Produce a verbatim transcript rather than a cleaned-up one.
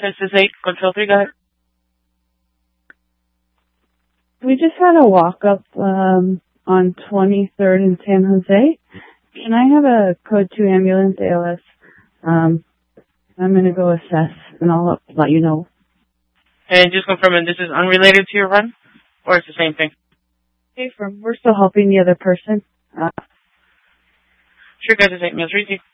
Census eight, Control three, go ahead. We just had a walk-up um, on twenty-third in San Jose. Can I have a code two ambulance A L S? Um, I'm going to go assess, and I'll let you know. And just confirming, this is unrelated to your run, or it's the same thing? Hey, from we're still helping the other person. Uh, Sure, guys, it's eight Mills Reedy.